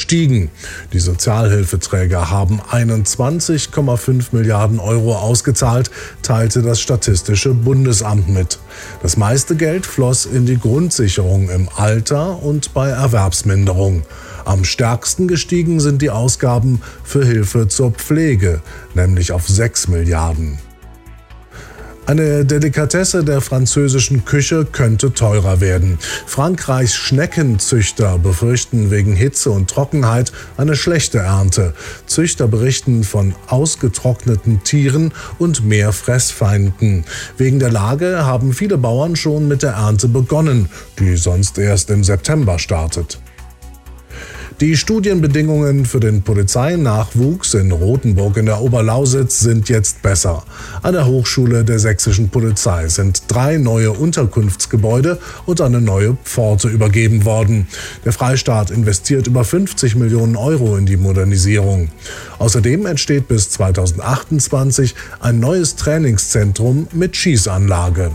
gestiegen. Die Sozialhilfeträger haben 21,5 Milliarden Euro ausgezahlt, teilte das Statistische Bundesamt mit. Das meiste Geld floss in die Grundsicherung im Alter und bei Erwerbsminderung. Am stärksten gestiegen sind die Ausgaben für Hilfe zur Pflege, nämlich auf 6 Milliarden. Eine Delikatesse der französischen Küche könnte teurer werden. Frankreichs Schneckenzüchter befürchten wegen Hitze und Trockenheit eine schlechte Ernte. Züchter berichten von ausgetrockneten Tieren und mehr Fressfeinden. Wegen der Lage haben viele Bauern schon mit der Ernte begonnen, die sonst erst im September startet. Die Studienbedingungen für den Polizeinachwuchs in Rothenburg in der Oberlausitz sind jetzt besser. An der Hochschule der sächsischen Polizei sind 3 neue Unterkunftsgebäude und eine neue Pforte übergeben worden. Der Freistaat investiert über 50 Millionen Euro in die Modernisierung. Außerdem entsteht bis 2028 ein neues Trainingszentrum mit Schießanlage.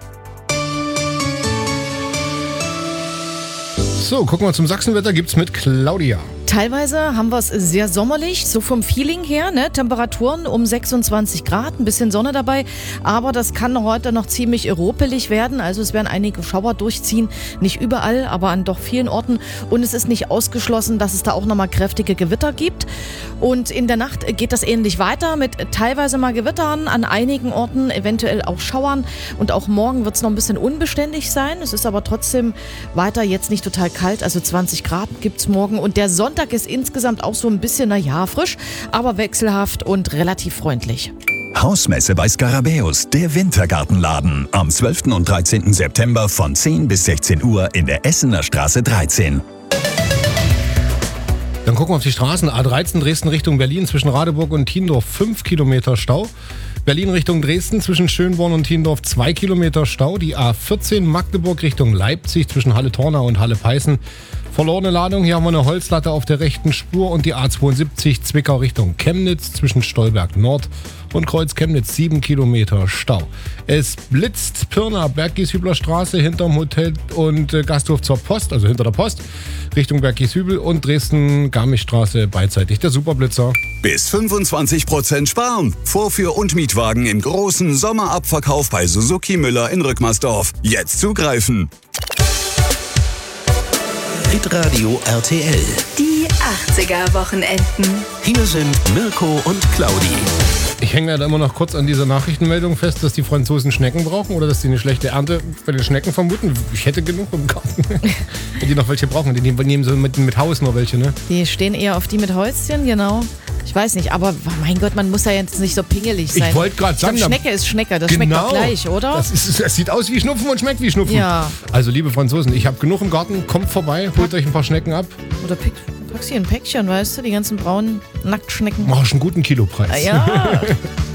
So, gucken wir zum Sachsenwetter, gibt's mit Claudia. Teilweise haben wir es sehr sommerlich, so vom Feeling her, ne? Temperaturen um 26 Grad, ein bisschen Sonne dabei, aber das kann heute noch ziemlich ruppelig werden, also es werden einige Schauer durchziehen, nicht überall, aber an doch vielen Orten und es ist nicht ausgeschlossen, dass es da auch nochmal kräftige Gewitter gibt und in der Nacht geht das ähnlich weiter mit teilweise mal Gewittern, an einigen Orten eventuell auch Schauern und auch morgen wird es noch ein bisschen unbeständig sein, es ist aber trotzdem weiter jetzt nicht total kalt, also 20 Grad gibt es morgen und der Sonntag ist insgesamt auch so ein bisschen, frisch, aber wechselhaft und relativ freundlich. Hausmesse bei Skarabäus, der Wintergartenladen. Am 12. und 13. September von 10 bis 16 Uhr in der Essener Straße 13. Dann gucken wir auf die Straßen. A13 Dresden Richtung Berlin zwischen Radeburg und Thiendorf 5 Kilometer Stau. Berlin Richtung Dresden zwischen Schönborn und Thiendorf 2 Kilometer Stau. Die A14 Magdeburg Richtung Leipzig zwischen Halle-Tornau und Halle-Peißen. Verlorene Ladung, hier haben wir eine Holzlatte auf der rechten Spur und die A72 Zwickau Richtung Chemnitz zwischen Stolberg Nord und Kreuz Chemnitz 7 Kilometer Stau. Es blitzt Pirna, Berggieshübler Straße hinterm Hotel und Gasthof zur Post, also hinter der Post, Richtung Berggieshübel und Dresden-Garmisch-Straße beidseitig der Superblitzer. Bis 25% sparen. Vorführ- und Mietwagen im großen Sommerabverkauf bei Suzuki Müller in Rückmersdorf. Jetzt zugreifen. Hitradio RTL. Die 80er-Wochenenden. Hier sind Mirko und Claudi. Ich hänge da immer noch kurz an dieser Nachrichtenmeldung fest, dass die Franzosen Schnecken brauchen oder dass die eine schlechte Ernte bei den Schnecken vermuten. Ich hätte genug im Garten. Wenn die noch welche brauchen, die nehmen so mit Haus nur welche, ne? Die stehen eher auf die mit Häuschen, genau. Ich weiß nicht, aber mein Gott, man muss ja jetzt nicht so pingelig sein. Ich wollte gerade sagen, Schnecke ist Schnecke, das schmeckt doch gleich, oder? Das sieht aus wie Schnupfen und schmeckt wie Schnupfen. Ja. Also liebe Franzosen, ich habe genug im Garten, kommt vorbei, holt euch ein paar Schnecken ab. Oder packst hier ein Päckchen, weißt du, die ganzen braunen Nacktschnecken. Mach ich einen guten Kilopreis. Ja.